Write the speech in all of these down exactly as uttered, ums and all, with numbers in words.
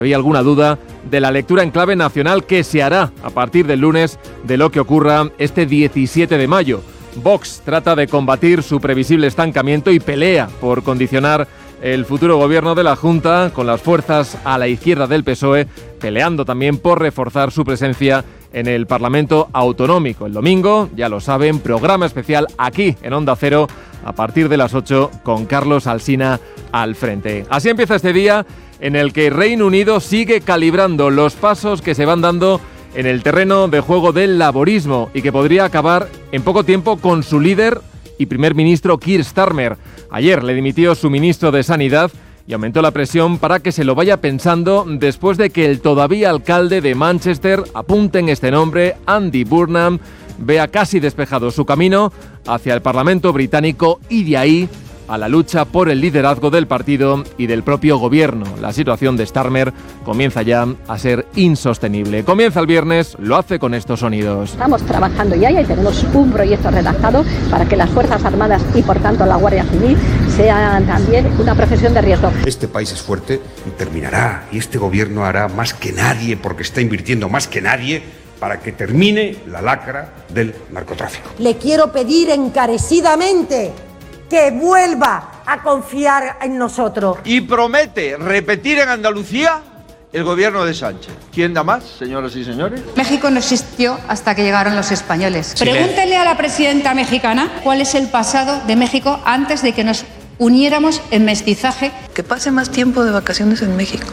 Había alguna duda de la lectura en clave nacional que se hará a partir del lunes de lo que ocurra este diecisiete de mayo. Vox trata de combatir su previsible estancamiento y pelea por condicionar el futuro gobierno de la Junta con las fuerzas a la izquierda del P S O E, peleando también por reforzar su presencia en el Parlamento Autonómico. El domingo, ya lo saben, programa especial aquí en Onda Cero a partir de las ocho con Carlos Alsina al frente. Así empieza este día en el que Reino Unido sigue calibrando los pasos que se van dando en el terreno de juego del laborismo y que podría acabar en poco tiempo con su líder y primer ministro Keir Starmer. Ayer le dimitió su ministro de Sanidad y aumentó la presión para que se lo vaya pensando después de que el todavía alcalde de Manchester, apunten este nombre, Andy Burnham, vea casi despejado su camino hacia el Parlamento británico y de ahí a la lucha por el liderazgo del partido y del propio gobierno. La situación de Starmer comienza ya a ser insostenible. Comienza el viernes, lo hace con estos sonidos. Estamos trabajando ya y tenemos un proyecto redactado para que las Fuerzas Armadas y por tanto la Guardia Civil sean también una profesión de riesgo. Este país es fuerte y terminará, y este gobierno hará más que nadie, porque está invirtiendo más que nadie, para que termine la lacra del narcotráfico. Le quiero pedir encarecidamente que vuelva a confiar en nosotros. Y promete repetir en Andalucía el gobierno de Sánchez. ¿Quién da más, señoras y señores? México no existió hasta que llegaron los españoles. Chile. Pregúntele a la presidenta mexicana cuál es el pasado de México antes de que nos uniéramos en mestizaje. Que pase más tiempo de vacaciones en México.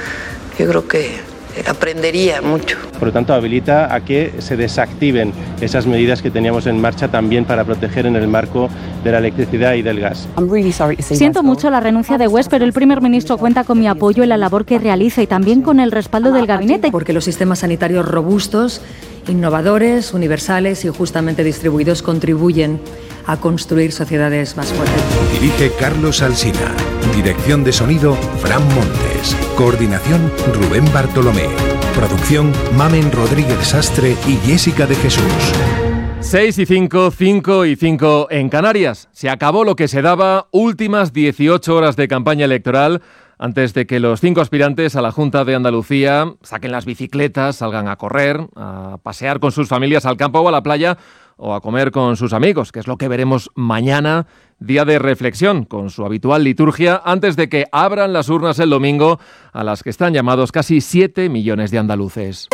Yo creo que aprendería mucho. Por lo tanto, habilita a que se desactiven esas medidas que teníamos en marcha también para proteger en el marco de la electricidad y del gas. Siento mucho la renuncia de West, pero el primer ministro cuenta con mi apoyo en la labor que realiza y también con el respaldo del gabinete. Porque los sistemas sanitarios robustos, innovadores, universales y justamente distribuidos contribuyen a construir sociedades más fuertes. Dirige Carlos Alsina. Dirección de sonido, Fran Montes. Coordinación, Rubén Bartolomé. Producción, Mamen Rodríguez Sastre y Jessica de Jesús. seis y cinco, cinco y cinco en Canarias. Se acabó lo que se daba, últimas dieciocho horas de campaña electoral antes de que los cinco aspirantes a la Junta de Andalucía saquen las bicicletas, salgan a correr, a pasear con sus familias al campo o a la playa o a comer con sus amigos, que es lo que veremos mañana, día de reflexión, con su habitual liturgia, antes de que abran las urnas el domingo, a las que están llamados casi siete millones de andaluces.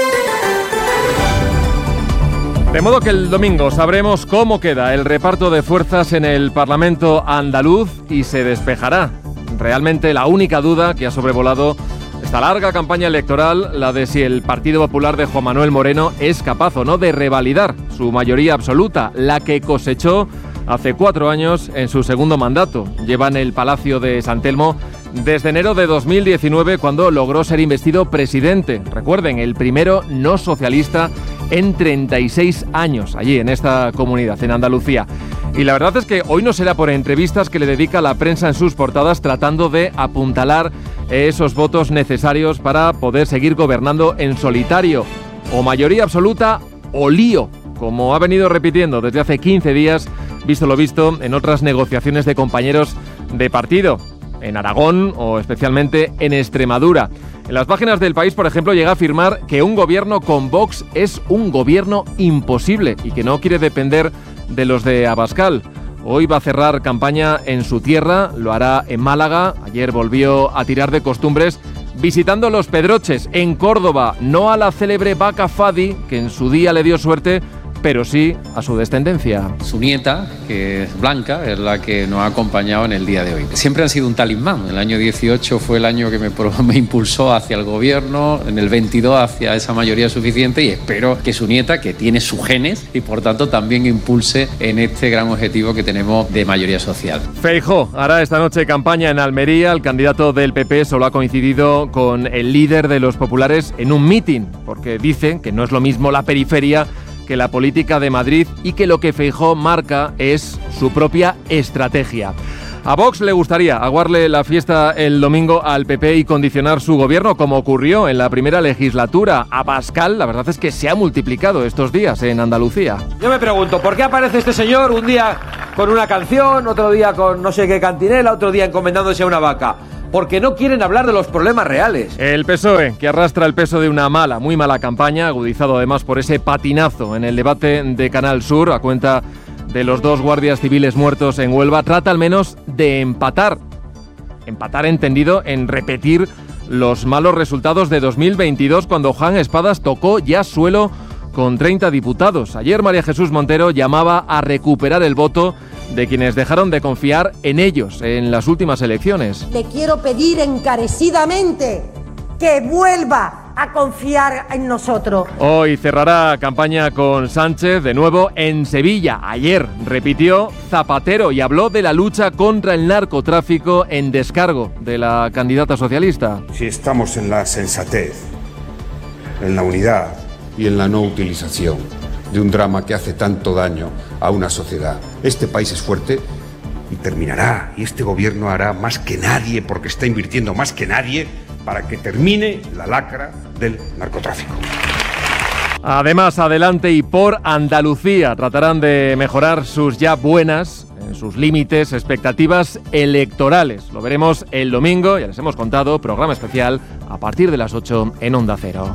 De modo que el domingo sabremos cómo queda el reparto de fuerzas en el Parlamento andaluz y se despejará realmente la única duda que ha sobrevolado esta larga campaña electoral, la de si el Partido Popular de Juan Manuel Moreno es capaz o no de revalidar su mayoría absoluta, la que cosechó hace cuatro años en su segundo mandato. Lleva en el Palacio de San Telmo desde enero de dos mil diecinueve, cuando logró ser investido presidente. Recuerden, el primero no socialista en treinta y seis años allí en esta comunidad, en Andalucía. Y la verdad es que hoy no será por entrevistas que le dedica la prensa en sus portadas, tratando de apuntalar esos votos necesarios para poder seguir gobernando en solitario. O mayoría absoluta o lío, como ha venido repitiendo desde hace quince días, visto lo visto en otras negociaciones de compañeros de partido, en Aragón o especialmente en Extremadura. En las páginas del País, por ejemplo, llega a afirmar que un gobierno con Vox es un gobierno imposible y que no quiere depender de los de Abascal. Hoy va a cerrar campaña en su tierra, lo hará en Málaga. Ayer volvió a tirar de costumbres visitando Los Pedroches en Córdoba, no a la célebre vaca Fadi, que en su día le dio suerte, pero sí a su descendencia. Su nieta, que es Blanca, es la que nos ha acompañado en el día de hoy. Siempre han sido un talismán. El año dieciocho fue el año que me, me impulsó hacia el gobierno, en el veintidós hacia esa mayoría suficiente, y espero que su nieta, que tiene sus genes y por tanto también impulse en este gran objetivo que tenemos de mayoría social. Feijóo hará esta noche campaña en Almería. El candidato del P P solo ha coincidido con el líder de los populares en un mitin, porque dicen que no es lo mismo la periferia que la política de Madrid y que lo que Feijóo marca es su propia estrategia. A Vox le gustaría aguarle la fiesta el domingo al P P y condicionar su gobierno, como ocurrió en la primera legislatura. Abascal, la verdad es que se ha multiplicado estos días en Andalucía. Yo me pregunto, ¿por qué aparece este señor un día con una canción, otro día con no sé qué cantinela, otro día encomendándose a una vaca? porque no quieren hablar de los problemas reales. El P S O E, que arrastra el peso de una mala, muy mala campaña, agudizado además por ese patinazo en el debate de Canal Sur, a cuenta de los dos guardias civiles muertos en Huelva, trata al menos de empatar. Empatar entendido en repetir los malos resultados de dos mil veintidós, cuando Juan Espadas tocó ya suelo con treinta diputados. Ayer María Jesús Montero llamaba a recuperar el voto de quienes dejaron de confiar en ellos en las últimas elecciones. Le quiero pedir encarecidamente que vuelva a confiar en nosotros. Hoy cerrará campaña con Sánchez de nuevo en Sevilla. Ayer repitió Zapatero y habló de la lucha contra el narcotráfico en descargo de la candidata socialista. Si estamos en la sensatez, en la unidad y en la no utilización de un drama que hace tanto daño a una sociedad, este país es fuerte y terminará, y este gobierno hará más que nadie, porque está invirtiendo más que nadie para que termine la lacra del narcotráfico. Además, adelante y por Andalucía tratarán de mejorar sus ya buenas, en sus límites, expectativas electorales. Lo veremos el domingo, ya les hemos contado, programa especial a partir de las ocho en Onda Cero.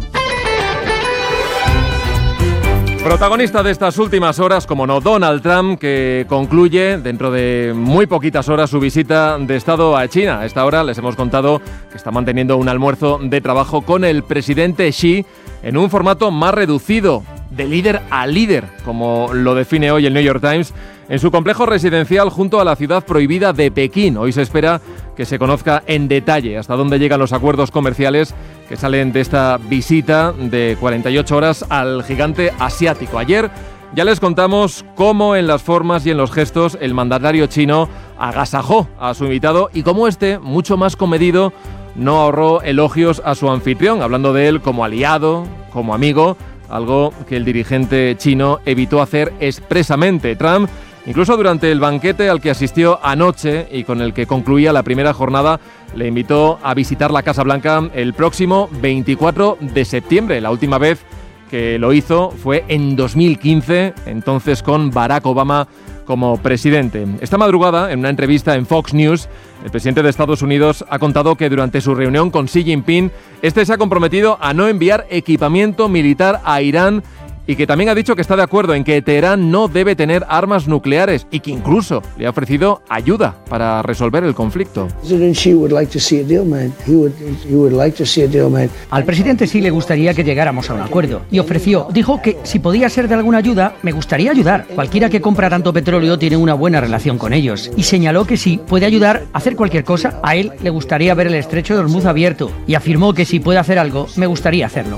Protagonista de estas últimas horas, como no, Donald Trump, que concluye dentro de muy poquitas horas su visita de Estado a China. A esta hora les hemos contado que está manteniendo un almuerzo de trabajo con el presidente Xi en un formato más reducido, de líder a líder, como lo define hoy el New York Times, en su complejo residencial junto a la ciudad prohibida de Pekín. Hoy se espera que se conozca en detalle hasta dónde llegan los acuerdos comerciales que salen de esta visita de cuarenta y ocho horas al gigante asiático. Ayer ya les contamos cómo en las formas y en los gestos el mandatario chino agasajó a su invitado y cómo este, mucho más comedido, no ahorró elogios a su anfitrión, hablando de él como aliado, como amigo, algo que el dirigente chino evitó hacer expresamente. Trump, incluso durante el banquete al que asistió anoche y con el que concluía la primera jornada, le invitó a visitar la Casa Blanca el próximo veinticuatro de septiembre. La última vez que lo hizo fue en dos mil quince, entonces con Barack Obama como presidente. Esta madrugada, en una entrevista en Fox News, el presidente de Estados Unidos ha contado que durante su reunión con Xi Jinping, este se ha comprometido a no enviar equipamiento militar a Irán y que también ha dicho que está de acuerdo en que Teherán no debe tener armas nucleares y que incluso le ha ofrecido ayuda para resolver el conflicto. Al presidente Xi le gustaría que llegáramos a un acuerdo y ofreció, dijo que si podía ser de alguna ayuda, me gustaría ayudar. Cualquiera que compra tanto petróleo tiene una buena relación con ellos y señaló que si puede ayudar a hacer cualquier cosa, a él le gustaría ver el estrecho de Hormuz abierto y afirmó que si puede hacer algo, me gustaría hacerlo.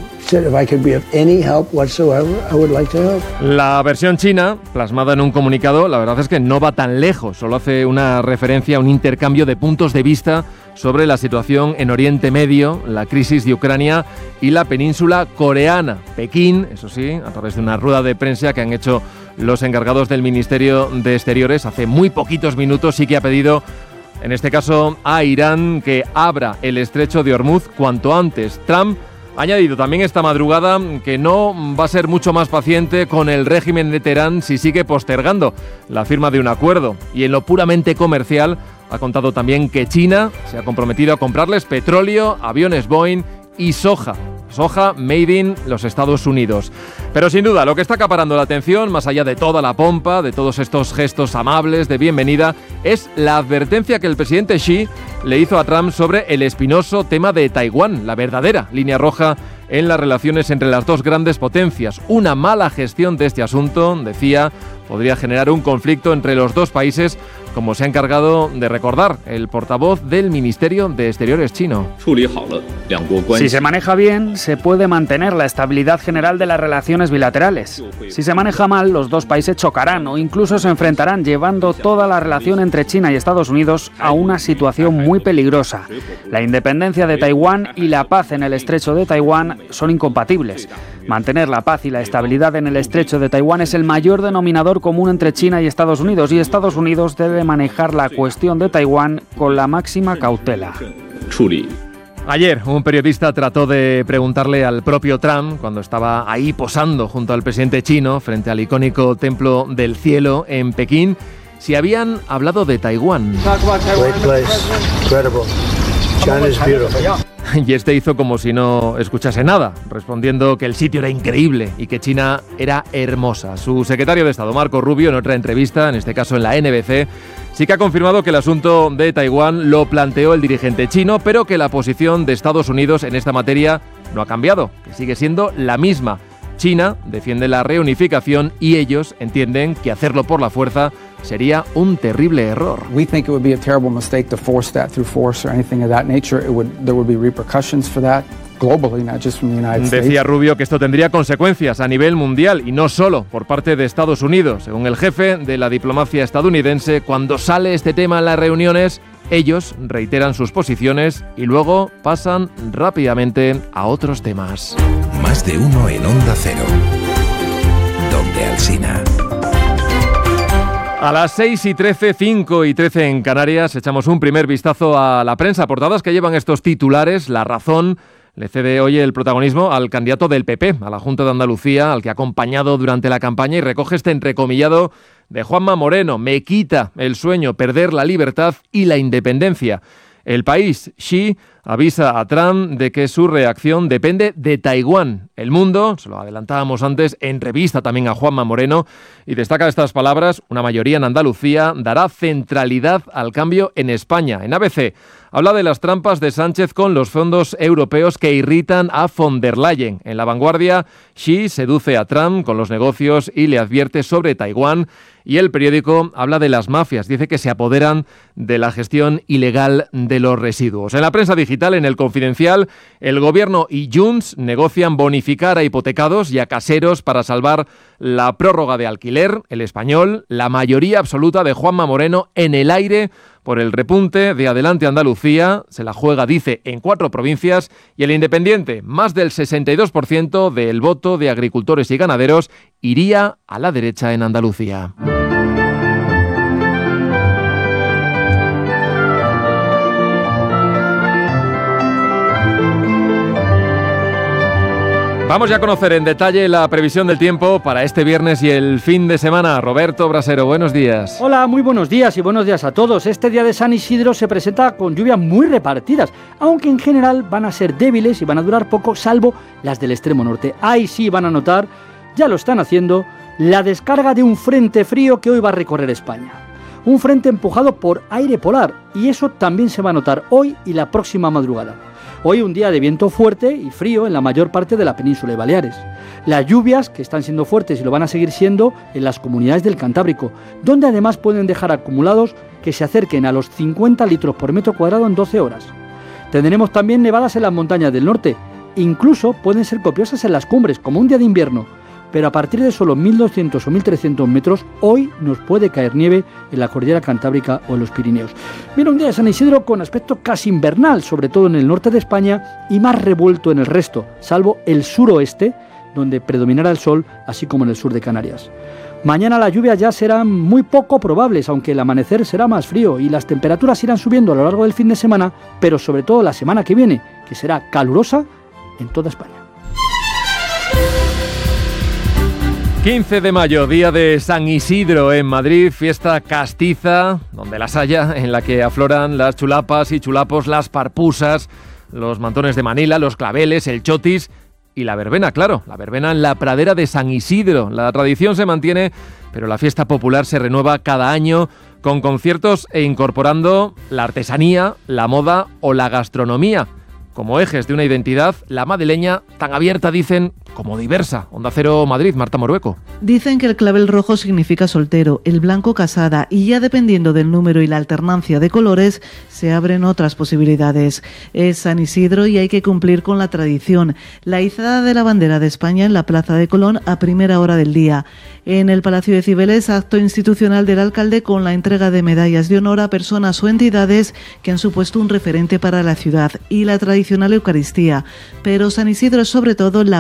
La versión china, plasmada en un comunicado, la verdad es que no va tan lejos, solo hace una referencia a un intercambio de puntos de vista sobre la situación en Oriente Medio, la crisis de Ucrania y la península coreana. Pekín, eso sí, a través de una rueda de prensa que han hecho los encargados del Ministerio de Exteriores hace muy poquitos minutos, sí que ha pedido, en este caso, a Irán que abra el estrecho de Hormuz cuanto antes. Trump ha añadido también esta madrugada que no va a ser mucho más paciente con el régimen de Teherán si sigue postergando la firma de un acuerdo. Y en lo puramente comercial ha contado también que China se ha comprometido a comprarles petróleo, aviones Boeing y soja. Soja made in los Estados Unidos. Pero sin duda, lo que está acaparando la atención, más allá de toda la pompa, de todos estos gestos amables de bienvenida, es la advertencia que el presidente Xi le hizo a Trump sobre el espinoso tema de Taiwán, la verdadera línea roja en las relaciones entre las dos grandes potencias. Una mala gestión de este asunto, decía, podría generar un conflicto entre los dos países, como se ha encargado de recordar el portavoz del Ministerio de Exteriores chino. Si se maneja bien, se puede mantener la estabilidad general de las relaciones bilaterales. Si se maneja mal, los dos países chocarán o incluso se enfrentarán, llevando toda la relación entre China y Estados Unidos a una situación muy peligrosa. La independencia de Taiwán y la paz en el estrecho de Taiwán son incompatibles. Mantener la paz y la estabilidad en el estrecho de Taiwán es el mayor denominador común entre China y Estados Unidos, y Estados Unidos debe manejar la cuestión de Taiwán con la máxima cautela. Ayer un periodista trató de preguntarle al propio Trump, cuando estaba ahí posando junto al presidente chino frente al icónico Templo del Cielo en Pekín, si habían hablado de Taiwán. China is beautiful. Y este hizo como si no escuchase nada, respondiendo que el sitio era increíble y que China era hermosa. Su secretario de Estado, Marco Rubio, en otra entrevista, en este caso en la N B C, sí que ha confirmado que el asunto de Taiwán lo planteó el dirigente chino, pero que la posición de Estados Unidos en esta materia no ha cambiado, que sigue siendo la misma. China defiende la reunificación y ellos entienden que hacerlo por la fuerza sería un terrible error. We think it would be a terrible mistake to force that through force or anything of that nature. It would, there would be repercussions for that globally, not just from the United States. Decía Rubio que esto tendría consecuencias a nivel mundial y no solo por parte de Estados Unidos. Según el jefe de la diplomacia estadounidense, cuando sale este tema en las reuniones, ellos reiteran sus posiciones y luego pasan rápidamente a otros temas. Más de uno en Onda Cero. Donde Alsina. A las seis y trece, cinco y trece en Canarias, echamos un primer vistazo a la prensa. Portadas que llevan estos titulares. La Razón le cede hoy el protagonismo al candidato del P P a la Junta de Andalucía, al que ha acompañado durante la campaña, y recoge este entrecomillado de Juanma Moreno: me quita el sueño perder la libertad y la independencia. El País, Xi avisa a Trump de que su reacción depende de Taiwán. El Mundo, se lo adelantábamos antes, entrevista también a Juanma Moreno y destaca estas palabras: una mayoría en Andalucía dará centralidad al cambio en España. En A B C habla de las trampas de Sánchez con los fondos europeos que irritan a von der Leyen. En La Vanguardia, Xi seduce a Trump con los negocios y le advierte sobre Taiwán. Y el periódico habla de las mafias, dice que se apoderan de la gestión ilegal de los residuos. En la prensa digital, en El Confidencial, el Gobierno y Junts negocian bonificar a hipotecados y a caseros para salvar la prórroga de alquiler. El Español, la mayoría absoluta de Juanma Moreno en el aire por el repunte de Adelante Andalucía. Se la juega, dice, en cuatro provincias. Y El Independiente, más del sesenta y dos por ciento del voto de agricultores y ganaderos iría a la derecha en Andalucía. Vamos ya a conocer en detalle la previsión del tiempo para este viernes y el fin de semana. Roberto Brasero, buenos días. Hola, muy buenos días y buenos días a todos. Este día de San Isidro se presenta con lluvias muy repartidas, aunque en general van a ser débiles y van a durar poco, salvo las del extremo norte. Ahí sí van a notar, ya lo están haciendo, la descarga de un frente frío que hoy va a recorrer España. Un frente empujado por aire polar, y eso también se va a notar hoy y la próxima madrugada. Hoy un día de viento fuerte y frío en la mayor parte de la península de Baleares. Las lluvias, que están siendo fuertes y lo van a seguir siendo en las comunidades del Cantábrico, donde además pueden dejar acumulados que se acerquen a los cincuenta litros por metro cuadrado en doce horas. Tendremos también nevadas en las montañas del norte, incluso pueden ser copiosas en las cumbres, como un día de invierno. Pero a partir de solo mil doscientos o mil trescientos metros, hoy nos puede caer nieve en la cordillera Cantábrica o en los Pirineos. Viene un día de San Isidro con aspecto casi invernal, sobre todo en el norte de España, y más revuelto en el resto, salvo el suroeste, donde predominará el sol, así como en el sur de Canarias. Mañana las lluvias ya serán muy poco probables, aunque el amanecer será más frío y las temperaturas irán subiendo a lo largo del fin de semana, pero sobre todo la semana que viene, que será calurosa en toda España. quince de mayo, día de San Isidro en Madrid, fiesta castiza, donde las haya, en la que afloran las chulapas y chulapos, las parpusas, los mantones de Manila, los claveles, el chotis y la verbena, claro, la verbena en la pradera de San Isidro. La tradición se mantiene, pero la fiesta popular se renueva cada año con conciertos e incorporando la artesanía, la moda o la gastronomía como ejes de una identidad, la madrileña, tan abierta, dicen, como diversa. Onda Cero Madrid, Marta Morueco. Dicen que el clavel rojo significa soltero, el blanco casada, y ya dependiendo del número y la alternancia de colores, se abren otras posibilidades. Es San Isidro y hay que cumplir con la tradición. La izada de la bandera de España en la Plaza de Colón a primera hora del día. En el Palacio de Cibeles, acto institucional del alcalde con la entrega de medallas de honor a personas o entidades que han supuesto un referente para la ciudad y la tradicional Eucaristía. Pero San Isidro es sobre todo la pradera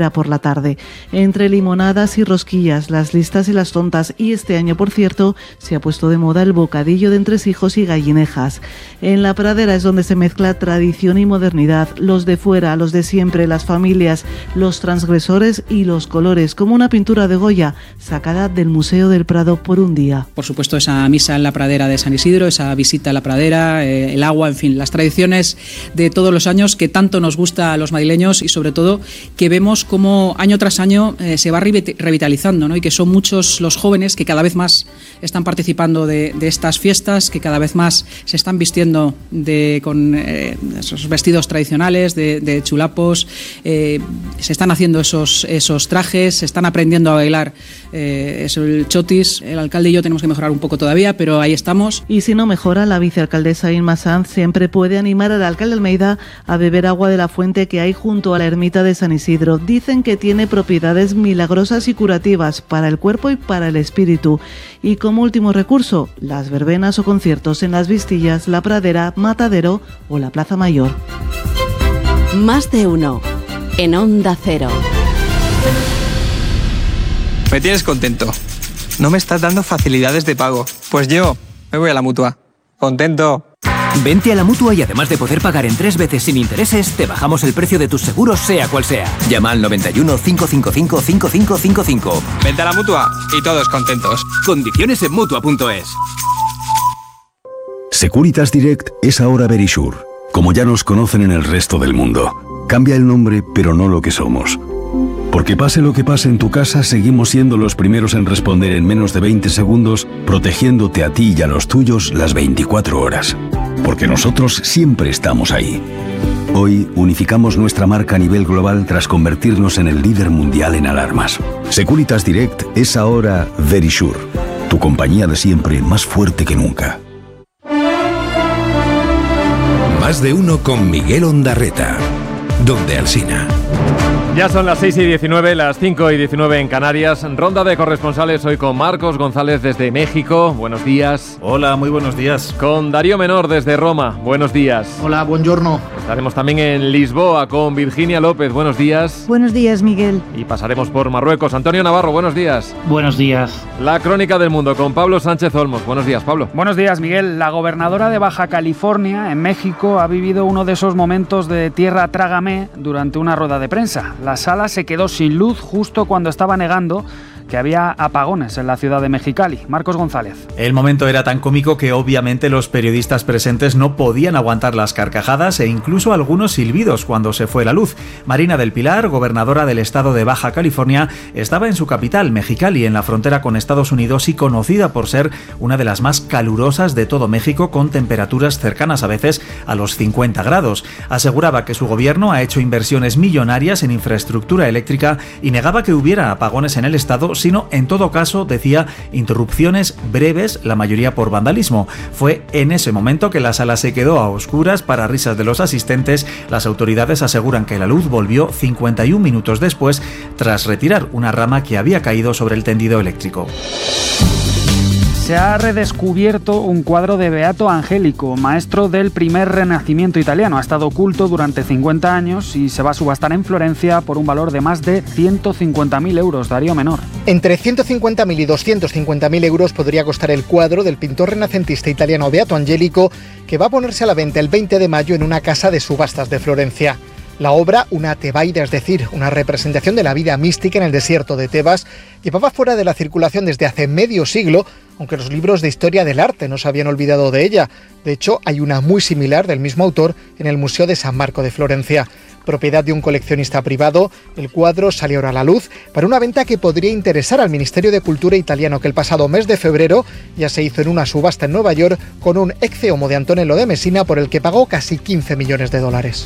ya por la tarde. Entre limonadas y rosquillas, las listas y las tontas, y este año, por cierto, se ha puesto de moda el bocadillo de entresijos y gallinejas. En la pradera es donde se mezcla tradición y modernidad, los de fuera, los de siempre, las familias, los transgresores y los colores, como una pintura de Goya sacada del Museo del Prado por un día. Por supuesto, esa misa en la pradera de San Isidro, esa visita a la pradera, eh, el agua, en fin, las tradiciones de todos los años que tanto nos gusta a los madrileños y sobre todo que vemos cómo año tras año eh, se va revitalizando, ¿no? Y que son muchos los jóvenes que cada vez más están participando de, de estas fiestas, que cada vez más se están vistiendo de, con eh, esos vestidos tradicionales de, de chulapos, eh, se están haciendo esos, esos trajes, se están aprendiendo a bailar eh, eso, el chotis. El alcalde y yo tenemos que mejorar un poco todavía, pero ahí estamos. Y si no mejora, la vicealcaldesa Inma Sanz siempre puede animar al alcalde Almeida a beber agua de la fuente que hay junto a la ermita de San Isidro. Dicen que tiene propiedades milagrosas y curativas para el cuerpo y para el espíritu. Y como último recurso, las verbenas o conciertos en las Vistillas, la Pradera, Matadero o la Plaza Mayor. Más de uno en Onda Cero. Me tienes contento. No me estás dando facilidades de pago. Pues yo me voy a la Mutua. Contento. Vente a la Mutua y además de poder pagar en tres veces sin intereses, te bajamos el precio de tus seguros sea cual sea. Llama al noventa y uno, cinco cinco cinco, cinco cinco cinco cinco. Vente a la Mutua y todos contentos. Condiciones en Mutua punto es. Securitas Direct es ahora Verisure, como ya nos conocen en el resto del mundo. Cambia el nombre, pero no lo que somos. Porque pase lo que pase en tu casa, seguimos siendo los primeros en responder en menos de veinte segundos, protegiéndote a ti y a los tuyos las veinticuatro horas. Porque nosotros siempre estamos ahí. Hoy unificamos nuestra marca a nivel global tras convertirnos en el líder mundial en alarmas. Securitas Direct es ahora Verisure, tu compañía de siempre más fuerte que nunca. Más de uno con Miguel Ondarreta. Donde Alsina. Ya son las seis y diecinueve, las cinco y diecinueve en Canarias. Ronda de corresponsales hoy con Marcos González desde México. Buenos días. Hola, muy buenos días. Con Darío Menor desde Roma. Buenos días. Hola, buongiorno. Estaremos también en Lisboa con Virginia López. Buenos días. Buenos días, Miguel. Y pasaremos por Marruecos. Antonio Navarro, buenos días. Buenos días. La crónica del mundo con Pablo Sánchez Olmos. Buenos días, Pablo. Buenos días, Miguel. La gobernadora de Baja California, en México, ha vivido uno de esos momentos de tierra trágame durante una rueda de prensa. La sala se quedó sin luz justo cuando estaba negando que había apagones en la ciudad de Mexicali. Marcos González. El momento era tan cómico que obviamente los periodistas presentes no podían aguantar las carcajadas e incluso algunos silbidos cuando se fue la luz. Marina del Pilar, gobernadora del estado de Baja California, estaba en su capital, Mexicali, en la frontera con Estados Unidos y conocida por ser una de las más calurosas de todo México, con temperaturas cercanas a veces a los cincuenta grados. Aseguraba que su gobierno ha hecho inversiones millonarias en infraestructura eléctrica y negaba que hubiera apagones en el estado, sino en todo caso, decía, interrupciones breves, la mayoría por vandalismo. Fue en ese momento que la sala se quedó a oscuras para risas de los asistentes. Las autoridades aseguran que la luz volvió cincuenta y un minutos después, tras retirar una rama que había caído sobre el tendido eléctrico. Se ha redescubierto un cuadro de Beato Angélico, maestro del primer renacimiento italiano. Ha estado oculto durante cincuenta años y se va a subastar en Florencia por un valor de más de ciento cincuenta mil euros. Darío Menor. Entre ciento cincuenta mil y doscientos cincuenta mil euros podría costar el cuadro del pintor renacentista italiano Beato Angélico, que va a ponerse a la venta el veinte de mayo en una casa de subastas de Florencia. La obra, una tebaida, es decir, una representación de la vida mística en el desierto de Tebas, llevaba fuera de la circulación desde hace medio siglo, aunque los libros de historia del arte no se habían olvidado de ella. De hecho, hay una muy similar del mismo autor en el Museo de San Marco de Florencia. Propiedad de un coleccionista privado, el cuadro salió ahora a la luz para una venta que podría interesar al Ministerio de Cultura italiano, que el pasado mes de febrero ya se hizo en una subasta en Nueva York con un Ecce Homo de Antonello de Messina, por el que pagó casi quince millones de dólares.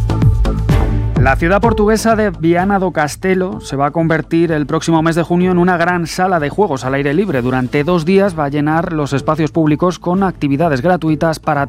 La ciudad portuguesa de Viana do Castelo se va a convertir el próximo mes de junio en una gran sala de juegos al aire libre. Durante dos días va a llenar los espacios públicos con actividades gratuitas para